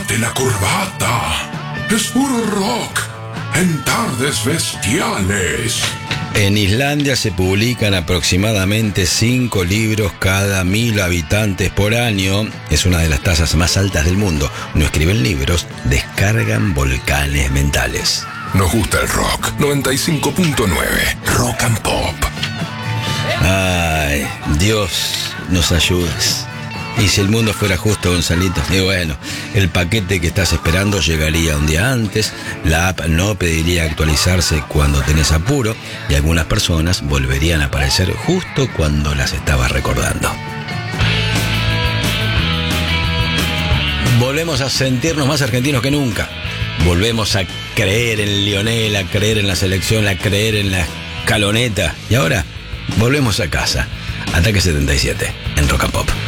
Ponte la corbata. Es puro rock en Tardes Bestiales. En Islandia se publican aproximadamente 5 libros cada 1000 habitantes por año. Es una de las tasas más altas del mundo. No escriben libros, descargan volcanes mentales. Nos gusta el rock. 95.9 Rock and Pop. Ay, Dios nos ayudes. Y si el mundo fuera justo, Gonzalito, y bueno, el paquete que estás esperando llegaría un día antes, la app no pediría actualizarse cuando tenés apuro y algunas personas volverían a aparecer justo cuando las estabas recordando. Volvemos a sentirnos más argentinos que nunca. Volvemos a creer en Lionel, a creer en la selección, a creer en la escaloneta. Y ahora volvemos a casa. Ataque 77 en Rock and Pop.